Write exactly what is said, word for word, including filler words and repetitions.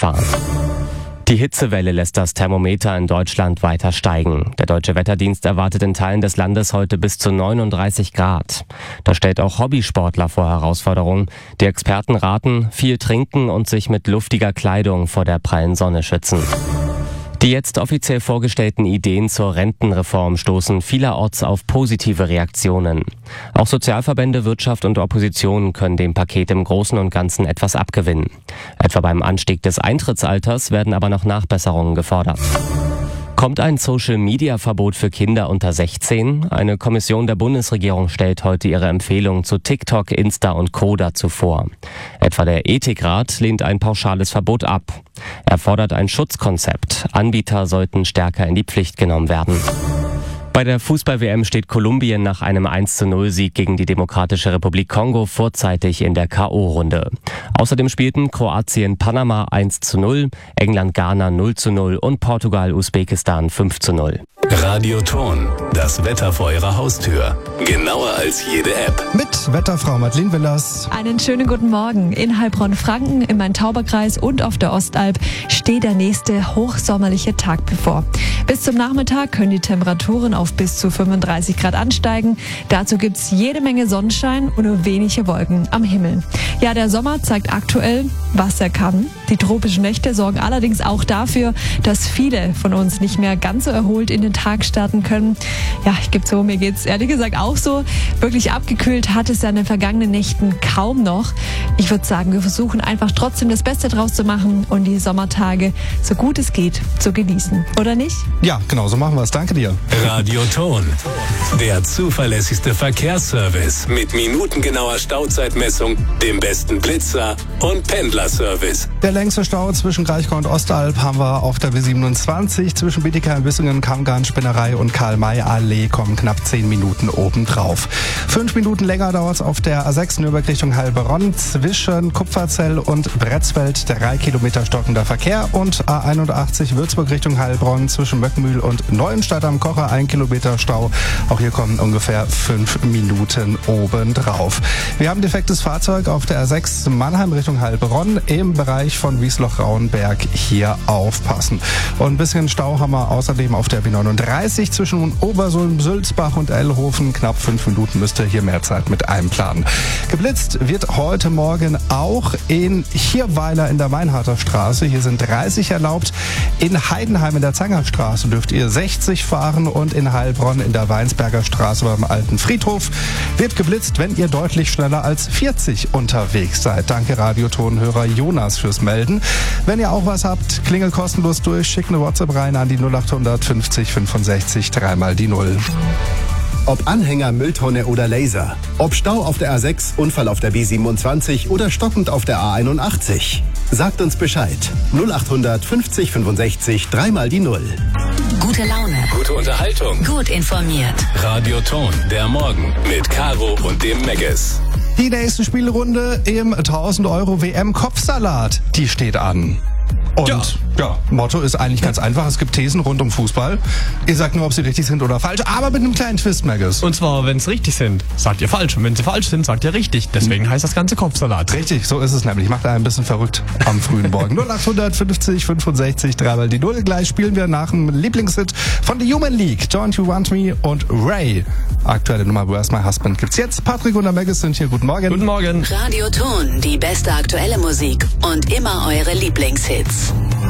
fahren. Die Hitzewelle lässt das Thermometer in Deutschland weiter steigen. Der Deutsche Wetterdienst erwartet in Teilen des Landes heute bis zu neununddreißig Grad. Das stellt auch Hobbysportler vor Herausforderungen. Die Experten raten, viel trinken und sich mit luftiger Kleidung vor der prallen Sonne schützen. Die jetzt offiziell vorgestellten Ideen zur Rentenreform stoßen vielerorts auf positive Reaktionen. Auch Sozialverbände, Wirtschaft und Opposition können dem Paket im Großen und Ganzen etwas abgewinnen. Etwa beim Anstieg des Eintrittsalters werden aber noch Nachbesserungen gefordert. Kommt ein Social-Media-Verbot für Kinder unter sechzehn? Eine Kommission der Bundesregierung stellt heute ihre Empfehlungen zu TikTok, Insta und Co. dazu vor. Etwa der Ethikrat lehnt ein pauschales Verbot ab. Er fordert ein Schutzkonzept. Anbieter sollten stärker in die Pflicht genommen werden. Bei der Fußball-W M steht Kolumbien nach einem eins zu null Sieg gegen die Demokratische Republik Kongo vorzeitig in der K O-Runde. Außerdem spielten Kroatien Panama eins zu null, England Ghana null zu null und Portugal Usbekistan fünf zu null. Radioton, das Wetter vor Ihrer Haustür. Genauer als jede App. Mit Wetterfrau Madeleine Willers. Einen schönen guten Morgen. In Heilbronn-Franken, im Main-Tauber-Kreis und auf der Ostalb steht der nächste hochsommerliche Tag bevor. Bis zum Nachmittag können die Temperaturen auf bis zu fünfunddreißig Grad ansteigen. Dazu gibt's jede Menge Sonnenschein und nur wenige Wolken am Himmel. Ja, der Sommer zeigt aktuell, was er kann. Die tropischen Nächte sorgen allerdings auch dafür, dass viele von uns nicht mehr ganz so erholt in den Tag starten können. Ja, ich gebe zu, mir geht's ehrlich gesagt auch so. Wirklich abgekühlt hat es ja in den vergangenen Nächten kaum noch. Ich würde sagen, wir versuchen einfach trotzdem das Beste draus zu machen und die Sommertage so gut es geht zu genießen. Oder nicht? Ja, genau, so machen wir es. Danke dir. Radioton, der zuverlässigste Verkehrsservice mit minutengenauer Stauzeitmessung, dem besten Blitzer und Pendlerservice. Der längste Stau zwischen Kraichgau und Ostalb haben wir auf der B siebenundzwanzig. Zwischen Bietigheim, Bissingen, Kammgarn, Spinnerei und Karl-May-Allee kommen knapp zehn Minuten obendrauf. Fünf Minuten länger dauert es auf der A sechs Nürnberg Richtung Heilbronn. Zwischen Kupferzell und Bretzfeld drei Kilometer stockender Verkehr. Und A einundachtzig Würzburg Richtung Heilbronn zwischen Möckmühl und Neuenstadt am Kocher ein Kilometer Stau. Auch hier kommen ungefähr fünf Minuten obendrauf. Wir haben defektes Fahrzeug auf der A sechs Mannheim Richtung Heilbronn im Bereich von Wiesloch-Rauenberg. Hier aufpassen. Und ein bisschen Stau haben wir außerdem auf der B neununddreißig zwischen Obersulm, Sülzbach und Ellhofen. Knapp fünf Minuten müsst ihr hier mehr Zeit mit einplanen. Geblitzt wird heute Morgen auch in Hirweiler in der Mainharter Straße. Hier sind dreißig erlaubt. In Heidenheim in der Zangerstraße dürft ihr sechzig fahren und in Heilbronn in der Weinsberger Straße beim Alten Friedhof wird geblitzt, wenn ihr deutlich schneller als vierzig unterwegs seid. Danke Radiotonhörer Jonas fürs Melden. Wenn ihr auch was habt, klingelt kostenlos durch, schickt eine WhatsApp rein an die null acht fünfzig fünfundsechzig dreimal die Null. Ob Anhänger, Mülltonne oder Laser. Ob Stau auf der A sechs, Unfall auf der B siebenundzwanzig oder stockend auf der A einundachtzig. Sagt uns Bescheid. null acht fünfzig fünfundsechzig dreimal die Null. Gute Laune. Gute Unterhaltung. Gut informiert. Radioton, der Morgen mit Caro und dem Megges. Die nächste Spielrunde im tausend Euro W M-Kopfsalat, die steht an. Und ja. ja, Motto ist eigentlich ganz einfach. Es gibt Thesen rund um Fußball. Ihr sagt nur, ob sie richtig sind oder falsch, aber mit einem kleinen Twist, Megges. Und zwar, wenn es richtig sind, sagt ihr falsch. Und wenn sie falsch sind, sagt ihr richtig. Deswegen heißt das Ganze Kopfsalat. Richtig, so ist es nämlich. Macht einen ein bisschen verrückt am frühen Morgen. null acht fünfzig fünfundsechzig dreimal die Null. Gleich spielen wir nach dem Lieblingshit von The Human League. Don't You Want Me und Ray. Aktuelle Nummer Where's My Husband gibt's jetzt. Patrick und der Megges sind hier. Guten Morgen. Guten Morgen. Radioton, die beste aktuelle Musik und immer eure Lieblingshits.